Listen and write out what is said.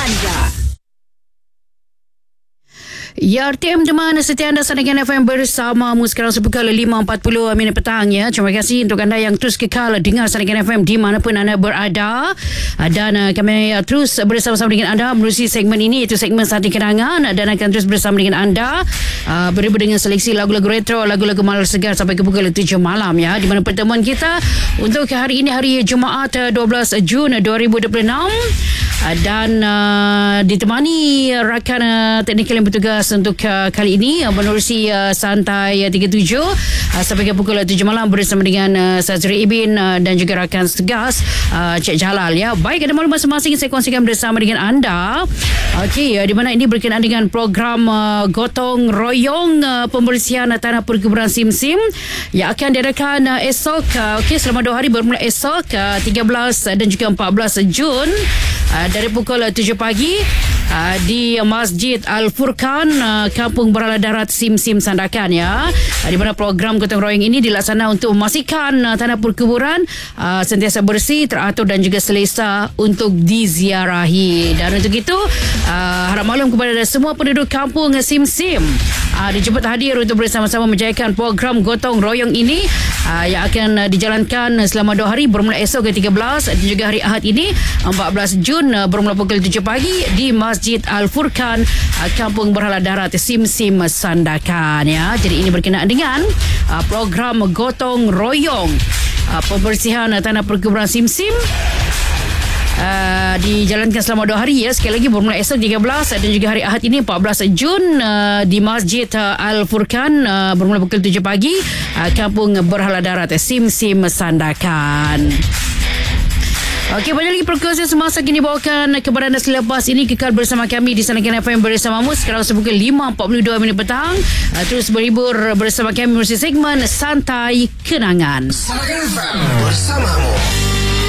anda. Ya, RTM Deman setia anda Sandikan FM bersamamu sekarang sepukul 5.40 minit petang ya. Terima kasih untuk anda yang terus kekal dengar Sandikan FM di manapun anda berada. Dan kami terus bersama-sama dengan anda menerusi segmen ini, iaitu segmen Santi Kenangan, dan akan terus bersama dengan anda beribu dengan seleksi lagu-lagu retro, lagu-lagu malam segar sampai ke pukul 7 malam ya. Di mana pertemuan kita untuk hari ini hari Jumaat 12 Jun 2026 dan ditemani rakan teknikal yang bertugas untuk kali ini menerusi Santai 37 sampai ke pukul 7 malam bersama dengan Sazri Ibin dan juga rakan segas Cik Jalal ya. Baik, ada maklumat masing-masing saya kongsikan bersama dengan anda. Okey, di mana ini berkenaan dengan program gotong royong pembersihan tanah perkuburan Sim-Sim yang akan diadakan esok. Okey, selama 2 hari bermula esok 13 dan juga 14 Jun dari pukul 7 pagi di Masjid Al-Furqan, Kampung Berhala Darat Sim-Sim Sandakan ya. Di mana program gotong royong ini dilaksana untuk memastikan tanah perkuburan sentiasa bersih, teratur dan juga selesa untuk diziarahi. Dan untuk itu harap maklum kepada semua penduduk kampung Sim-Sim dijemput hadir untuk bersama-sama menjayakan program gotong royong ini yang akan dijalankan selama 2 hari bermula esok ke 13 dan juga hari Ahad ini 14 Jun bermula pukul 7 pagi di Masjid Al-Furqan, Kampung Berhala Darat Sim-Sim Sandakan ya. Jadi ini berkenaan dengan program gotong royong pembersihan tanah perkuburan Sim-Sim dijalankan selama 2 hari ya. Sekali lagi bermula esok 13 dan juga hari Ahad ini 14 Jun di Masjid Al-Furqan bermula pukul 7 pagi, Kampung Berhala Darat Sim-Sim Sandakan. Okey, banyak lagi perkongsian semasa kini bawakan kepada anda selepas ini. Kekal bersama kami di Sandikan FM bersamamu sekarang sepukul 5.42 minit petang. Terus berhibur bersama kami melalui segmen Santai Kenangan. Sandikan FM bersamamu.